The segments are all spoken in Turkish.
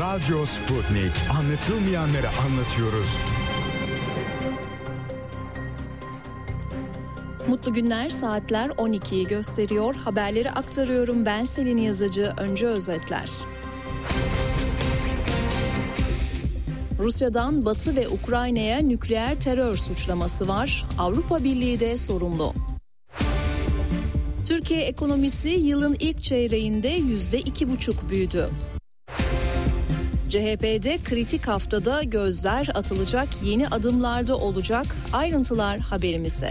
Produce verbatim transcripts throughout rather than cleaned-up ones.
Radyo Sputnik. Anlatılmayanları anlatıyoruz. Mutlu günler, saatler on ikiyi gösteriyor. Haberleri aktarıyorum, ben Selin Yazıcı. Önce özetler. Rusya'dan Batı ve Ukrayna'ya nükleer terör suçlaması var. Avrupa Birliği de sorumlu. Türkiye ekonomisi yılın ilk çeyreğinde yüzde iki buçuk büyüdü. C H P'de kritik haftada gözler atılacak yeni adımlarda olacak. Ayrıntılar haberimizde.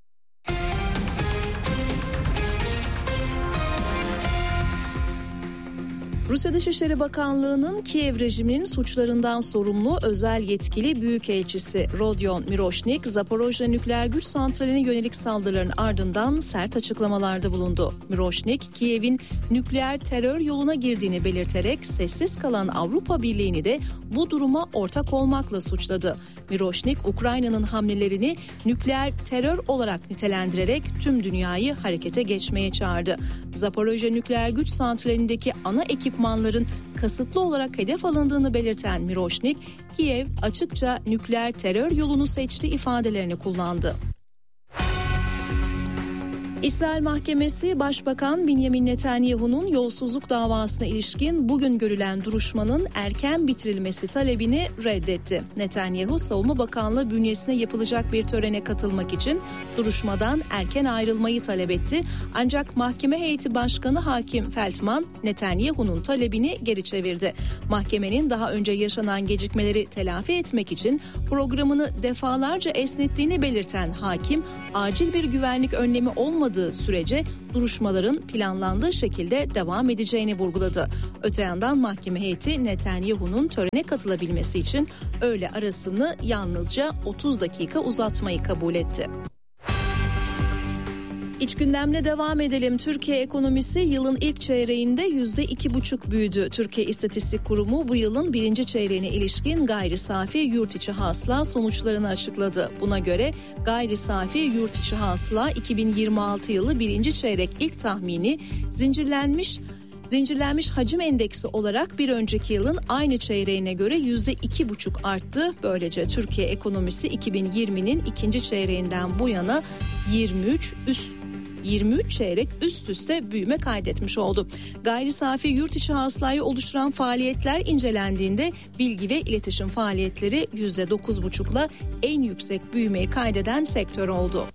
Rusya Dışişleri Bakanlığı'nın Kiev rejiminin suçlarından sorumlu özel yetkili büyükelçisi Rodion Miroshnik, Zaporojye nükleer güç santraline yönelik saldırıların ardından sert açıklamalarda bulundu. Miroshnik, Kiev'in nükleer terör yoluna girdiğini belirterek sessiz kalan Avrupa Birliği'ni de bu duruma ortak olmakla suçladı. Miroshnik, Ukrayna'nın hamlelerini nükleer terör olarak nitelendirerek tüm dünyayı harekete geçmeye çağırdı. Zaporojye nükleer güç santralindeki ana ekipmanların kasıtlı olarak hedef alındığını belirten Miroshnik, Kiev açıkça nükleer terör yolunu seçti ifadelerini kullandı. İsrail Mahkemesi Başbakan Benjamin Netanyahu'nun yolsuzluk davasına ilişkin bugün görülen duruşmanın erken bitirilmesi talebini reddetti. Netanyahu, Savunma Bakanlığı bünyesine yapılacak bir törene katılmak için duruşmadan erken ayrılmayı talep etti. Ancak mahkeme heyeti başkanı Hakim Feldman, Netanyahu'nun talebini geri çevirdi. Mahkemenin daha önce yaşanan gecikmeleri telafi etmek için programını defalarca esnettiğini belirten hakim, acil bir güvenlik önlemi olmadığı sürece duruşmaların planlandığı şekilde devam edeceğini vurguladı. Öte yandan mahkeme heyeti Netanyahu'nun törene katılabilmesi için öğle arasını yalnızca otuz dakika uzatmayı kabul etti. İç gündemle devam edelim. Türkiye ekonomisi yılın ilk çeyreğinde yüzde iki buçuk büyüdü. Türkiye İstatistik Kurumu bu yılın birinci çeyreğine ilişkin gayri safi yurt içi hasıla sonuçlarını açıkladı. Buna göre gayri safi yurt içi hasıla iki bin yirmi altı yılı birinci çeyrek ilk tahmini zincirlenmiş Zincirlenmiş hacim endeksi olarak bir önceki yılın aynı çeyreğine göre yüzde iki buçuk arttı. Böylece Türkiye ekonomisi iki bin yirminin ikinci çeyreğinden bu yana yirmi üç üst yirmi üç çeyrek üst üste büyüme kaydetmiş oldu. Gayri safi yurt içi hasılayı oluşturan faaliyetler incelendiğinde bilgi ve iletişim faaliyetleri yüzde dokuz buçukla en yüksek büyümeyi kaydeden sektör oldu.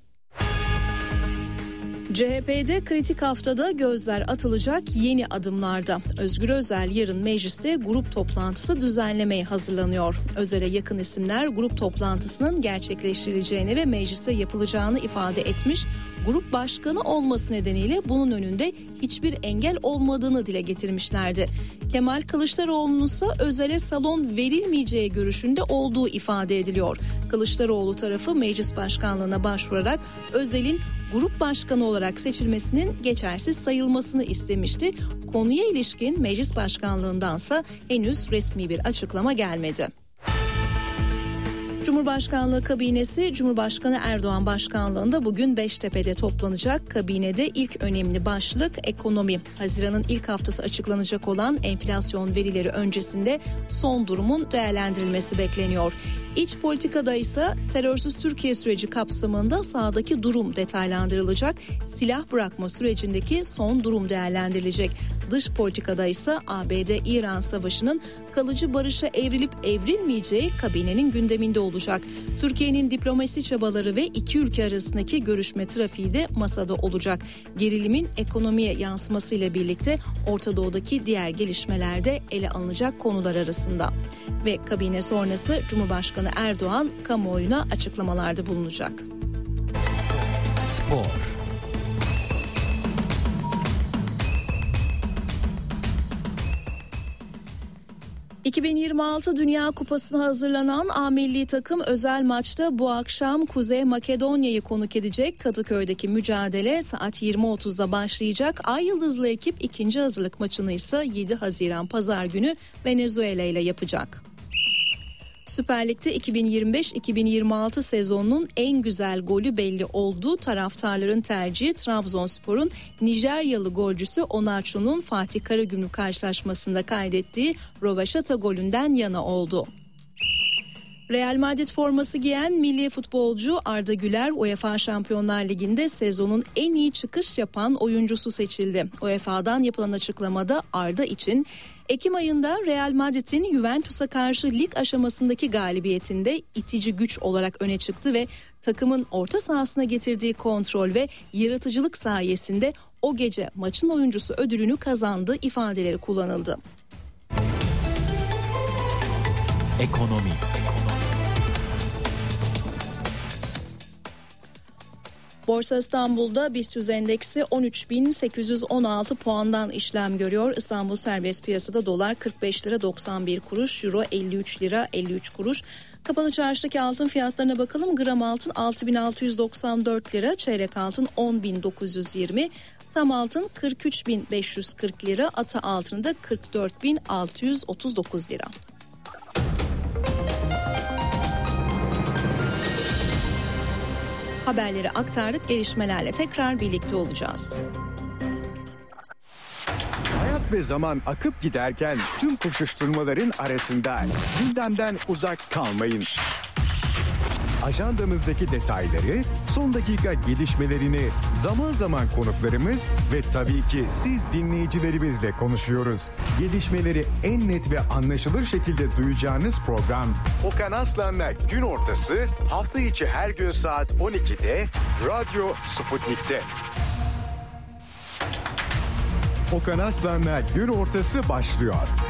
C H P'de kritik haftada gözler atılacak yeni adımlarda. Özgür Özel yarın mecliste grup toplantısı düzenlemeye hazırlanıyor. Özel'e yakın isimler grup toplantısının gerçekleştirileceğini ve mecliste yapılacağını ifade etmiş. Grup başkanı olması nedeniyle bunun önünde hiçbir engel olmadığını dile getirmişlerdi. Kemal Kılıçdaroğlu'nun ise Özel'e salon verilmeyeceği görüşünde olduğu ifade ediliyor. Kılıçdaroğlu tarafı meclis başkanlığına başvurarak Özel'in grup başkanı olarak seçilmesinin geçersiz sayılmasını istemişti. Konuya ilişkin meclis başkanlığındansa henüz resmi bir açıklama gelmedi. Cumhurbaşkanlığı kabinesi Cumhurbaşkanı Erdoğan başkanlığında bugün Beştepe'de toplanacak. Kabinede ilk önemli başlık ekonomi. Haziran'ın ilk haftası açıklanacak olan enflasyon verileri öncesinde son durumun değerlendirilmesi bekleniyor. İç politikada ise terörsüz Türkiye süreci kapsamında sahadaki durum detaylandırılacak. Silah bırakma sürecindeki son durum değerlendirilecek. Dış politikada ise A B D-İran savaşının kalıcı barışa evrilip evrilmeyeceği kabinenin gündeminde olacak. Türkiye'nin diplomasi çabaları ve iki ülke arasındaki görüşme trafiği de masada olacak. Gerilimin ekonomiye yansımasıyla birlikte Orta Doğu'daki diğer gelişmelerde ele alınacak konular arasında. Ve kabine sonrası Cumhurbaşkanı Erdoğan kamuoyuna açıklamalarda bulunacak. Spor. iki bin yirmi altı Dünya Kupası'na hazırlanan A milli takım özel maçta bu akşam Kuzey Makedonya'yı konuk edecek. Kadıköy'deki mücadele saat yirmi otuzda başlayacak. Ay Yıldızlı ekip ikinci hazırlık maçını ise yedi Haziran Pazar günü Venezuela ile yapacak. Süper Lig'de iki bin yirmi beş iki bin yirmi altı sezonunun en güzel golü belli oldu. Taraftarların tercihi Trabzonspor'un Nijeryalı golcüsü Onaçu'nun Fatih Karagümrük karşılaşmasında kaydettiği rövaşata golünden yana oldu. Real Madrid forması giyen milli futbolcu Arda Güler UEFA Şampiyonlar Ligi'nde sezonun en iyi çıkış yapan oyuncusu seçildi. U E F A'dan yapılan açıklamada Arda için Ekim ayında Real Madrid'in Juventus'a karşı lig aşamasındaki galibiyetinde itici güç olarak öne çıktı ve takımın orta sahasına getirdiği kontrol ve yaratıcılık sayesinde o gece maçın oyuncusu ödülünü kazandı ifadeleri kullanıldı. Ekonomi. Borsa İstanbul'da BIST endeksi on üç bin sekiz yüz on altı puandan işlem görüyor. İstanbul serbest piyasada dolar kırk beş lira doksan bir kuruş, euro elli üç lira elli üç kuruş. Kapalı çarşıdaki altın fiyatlarına bakalım. Gram altın altı bin altı yüz doksan dört lira, çeyrek altın on bin dokuz yüz yirmi, tam altın kırk üç bin beş yüz kırk lira, ata altında kırk dört bin altı yüz otuz dokuz lira. Haberleri aktardık. Gelişmelerle tekrar birlikte olacağız. Hayat ve zaman akıp giderken tüm koşuşturmaların arasında gündemden uzak kalmayın. Ajandamızdaki detayları, son dakika gelişmelerini zaman zaman konuklarımız ve tabii ki siz dinleyicilerimizle konuşuyoruz. Gelişmeleri en net ve anlaşılır şekilde duyacağınız program Okan Aslan'la Gün Ortası hafta içi her gün saat on ikide Radyo Sputnik'te. Okan Aslan'la Gün Ortası başlıyor.